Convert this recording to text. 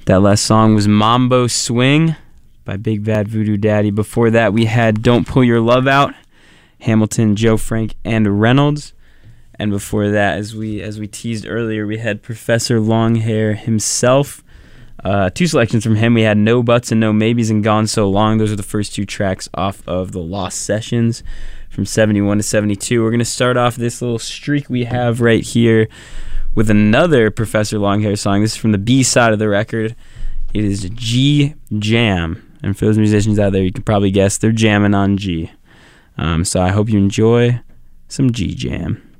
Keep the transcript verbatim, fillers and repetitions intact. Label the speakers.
Speaker 1: That last song was Mambo Swing by Big Bad Voodoo Daddy. Before that, we had Don't Pull Your Love Out, Hamilton, Joe Frank, and Reynolds. And before that, as we as we teased earlier, we had Professor Longhair himself. Uh, two selections from him. We had No Buts and No Maybes and Gone So Long. Those are the first two tracks off of the Lost Sessions from seventy-one to seventy-two. We're going to start off this little streak we have right here with another Professor Longhair song. This is from the B side of the record. It is G Jam. And for those musicians out there, you can probably guess they're jamming on G. Um, so I hope you enjoy some G Jam.